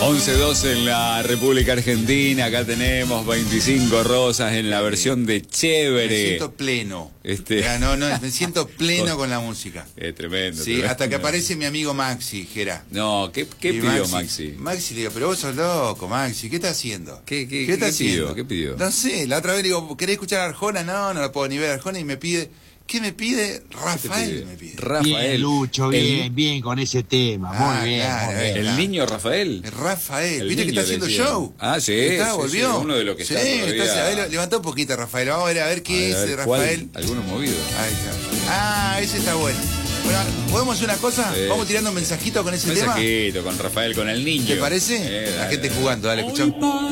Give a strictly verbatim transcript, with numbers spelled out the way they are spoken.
once doce en la República Argentina. Acá tenemos veinticinco rosas en la versión de Chévere. Me siento pleno. Este... Ya, no, no, me siento pleno con la música. Es tremendo. Sí, tremendo. hasta que aparece mi amigo Maxi, Gera. No, ¿qué, qué pidió Maxi? Maxi? Maxi le digo, pero vos sos loco, Maxi, ¿qué estás haciendo? ¿Qué, qué, ¿Qué, estás qué pidió? haciendo? ¿Qué pidió? No sé, la otra vez le digo, ¿querés escuchar a Arjona? No, no la puedo ni ver a Arjona y me pide... ¿Qué me pide? Rafael pide? me pide. Rafael. Bien, Lucho, bien, el... bien con ese tema. Ah, muy bien. claro, muy bien. ¿El claro. niño Rafael? Rafael, El ¿viste que niño, está haciendo decía. show? Ah, sí, ¿Está? sí, ¿Volvió? sí, uno de los que sí, está todavía... está, a ver, levantá un poquito, Rafael. Vamos a ver, a ver qué A ver, es a ver, Rafael. ¿cuál? ¿Alguno movido? Ahí está. Ah, ese está bueno. Bueno, ¿podemos hacer una cosa? Sí. Vamos tirando un mensajito con ese tema. Mensajito con Rafael, con el niño. ¿Te parece? Eh, La dale, gente dale. jugando, dale, escuchamos.